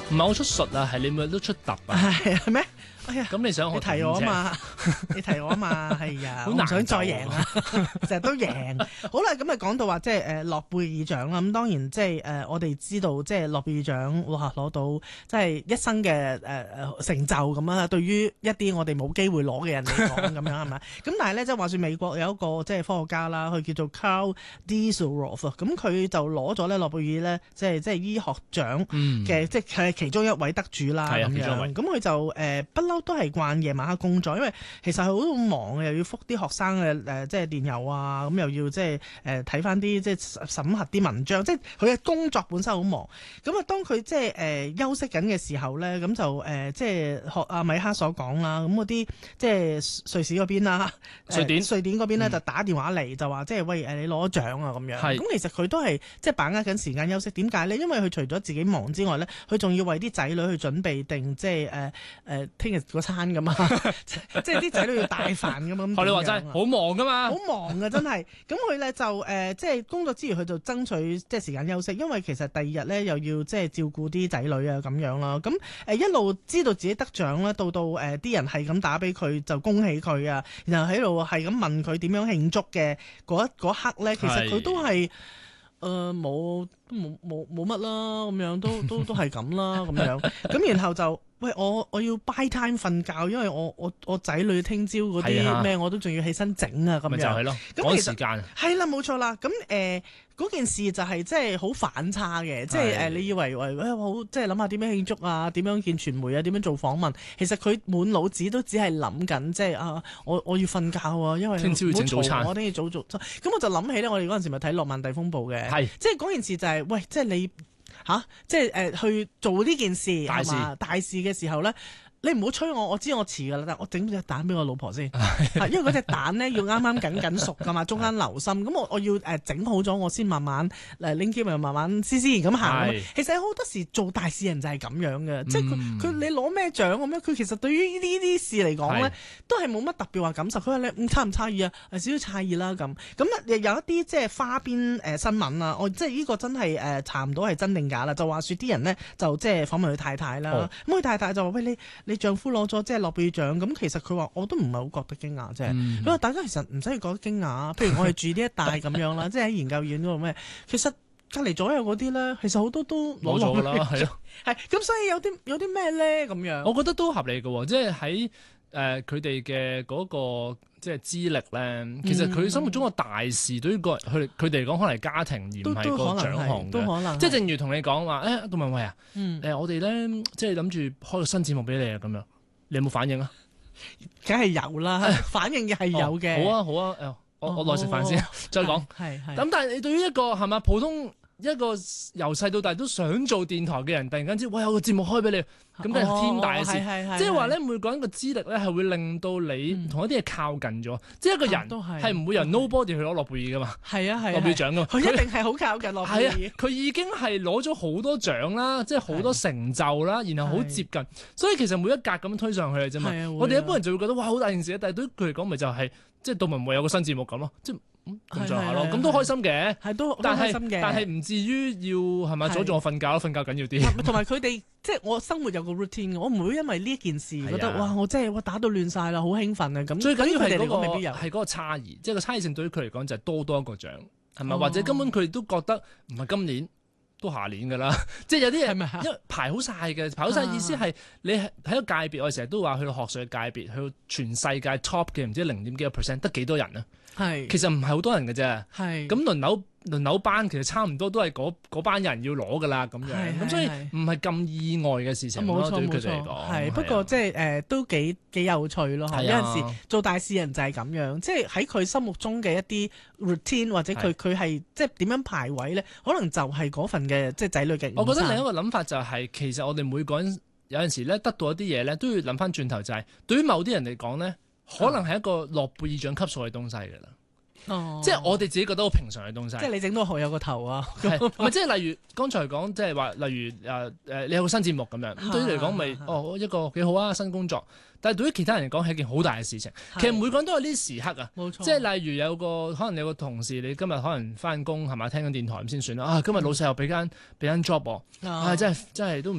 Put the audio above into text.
唔係我出術啊，係你每日都出揼啊。 係咩？哎呀， 咁你想你提我啊嘛，你提我啊嘛，係啊，我唔想再贏啊，成日都贏。好啦，咁啊講到話即係諾貝爾獎啦，咁當然即係我哋知道即係諾貝爾獎哇攞到即係一生嘅成就咁啊，對於一啲我哋冇機會攞嘅人嚟講咁樣係咪？咁但係咧即係話說美國有一個即係科學家啦，佢叫做 Carl Dweck，咁佢就攞咗咧諾貝爾咧即係醫學獎嘅，即係佢係其中一位得主啦咁樣。咁佢就不嬲都係慣夜晚黑工作，因為其實佢好忙嘅，又要覆啲學生嘅即係電郵啊，咁又要即係睇翻啲即係審核啲文章，即係佢嘅工作本身好忙。咁啊，當佢即係休息緊嘅時候咧，咁就即係學阿米克所講啦，咁嗰啲即係瑞士嗰邊啦，瑞典嗰邊咧就打電話嚟就話即係喂你攞獎啊咁樣。咁其實佢都係即係把握緊時間休息。點解咧？因為佢除咗自己忙之外咧，佢仲要為啲仔女去準備定即係聽日嗰餐咁啊，即係啲仔女要帶飯咁樣。 你話齋好忙噶嘛？ 好忙噶真係。咁佢咧就即係工作之餘，佢就爭取即係時間休息，因為其實第二日咧又要即係照顧啲仔女啊咁樣啦。咁一路知道自己得獎啦，到啲人係咁打俾佢就恭喜佢啊，然後喺度係咁問佢點樣慶祝嘅嗰刻咧，其實佢都係冇乜啦，咁樣都係咁啦，咁樣咁然後就。喂，我要 buy time 瞓覺，因為我仔女聽朝嗰啲咩我都仲要起身整啊咁樣。咪就係咯，趕時間。係啦，冇錯啦。咁嗰件事就係即係好反差嘅，即係你以為好即係諗下點樣慶祝啊，點樣見傳媒啊，點樣做訪問，其實佢滿腦子都只係諗緊即係我要瞓覺啊，因為聽朝要整早餐， 我聽日早做。咁我就諗起咧，我哋嗰陣時咪睇《諾曼第風暴》嘅，即係嗰件事就係喂，即係你。即係去做呢件事大事嘅時候咧，你唔好催我知我遲噶啦，但我整隻蛋俾我老婆先，因為嗰隻蛋咧要啱啱緊熟噶嘛，中間留心，咁我要整好咗，我先慢慢拎機咪慢慢斯然咁行。其實好多時做大事人就係咁樣嘅，即係佢你攞咩獎咁樣，佢其實對於呢啲事嚟講咧，都係冇乜特別話感受。佢話你差唔差異啊？少少差異啦咁。咁有一啲即係花邊新聞啊，即係呢個真係查唔到係真定假啦。就話說啲人咧就即係訪問佢太太啦，咁佢太太就話喂，你丈夫攞咗即係諾貝爾獎，咁其實佢話我都唔係好覺得驚訝啫。佢話大家其實唔使覺得驚訝，譬如我哋住呢一帶咁樣啦，即係喺研究院嗰度咩，其實隔離左右嗰啲咧，其實好多都攞咗啦，係咯，係咁，所以有啲咩咧咁樣？ 我覺得都合理嘅，即係喺佢哋嘅嗰個即係資歷咧，其實佢心目中嘅大事對於佢哋嚟講，可能係家庭而唔係個獎項都可能即係正如同你講話，杜文慧啊，我哋咧即係諗住開個新節目俾你啊，咁樣你有冇反應啊？ 梗係有啦，反應嘅係有嘅。 好啊，我落食飯先，再講。咁但係你對於一個係咪普通一個由細到大都想做電台嘅人，突然間知喂有個節目開俾你，咁梗係天大嘅事。即係話咧，每個人嘅資歷咧係會令到你同一啲嘢靠近咗。即係一個人係唔會由 nobody 去攞諾貝爾噶嘛。係啊，諾貝爾獎噶嘛。佢一定係好靠近諾貝爾。佢已經係攞咗好多獎啦，即係好多成就啦，然後好接近。所以其實每一格咁推上去嘅啫嘛。我哋一般人就會覺得哇好大件事，但係對於佢嚟講，咪就係即係杜文慧有個新節目咁咯，即係咁上下咯，咁都開心嘅，都開心嘅，但係唔至於要係咪阻住我瞓覺咯？瞓覺緊要啲。同埋佢哋即係我生活有個 routine，我唔會因為呢件事覺得哇我真係打到亂晒啦，好興奮啊咁。最緊要係嗰個係嗰個差異，即係個差異性對於佢嚟講就係多一個獎係咪？或者根本佢哋都覺得唔係今年。都下年㗎啦，即係有啲嘢，因為排好晒嘅，排好晒意思係你喺個界別，我哋成日都話去到學術嘅界別，去到全世界 top 嘅唔知0.幾個 percent， 得幾多人啊？其實唔係好多人嘅啫。咁輪流班其實差唔多都係嗰班人要攞㗎啦，咁樣。咁所以唔係咁意外嘅事情咯，對於佢哋嚟講。不過即係都幾有趣咯。有陣時做大事人就係咁樣，即係喺佢心目中嘅一啲 routine 或者佢係即係點樣排位咧，可能就係嗰份嘅即係仔女嘅。我覺得另一個諗法就係其實我哋每個人有陣時咧得到一啲嘢咧，都要諗翻轉頭就係對於某啲人嚟講咧，可能係一個諾貝爾獎級數嘅東西㗎啦。即係我哋自己覺得好平常嘅東西。即係你整到學有個頭啊，唔係即係例如剛才講，即係話例如你有個新節目咁樣，咁對於嚟講咪一個幾好啊新工作。但係對於其他人嚟講係一件好大嘅事情。其實每個人都有呢啲時刻啊，即係例如有個可能有個同事，你今日可能翻工係咪聽緊電台咁先算啦。今日老細又俾間 job 我，真係都唔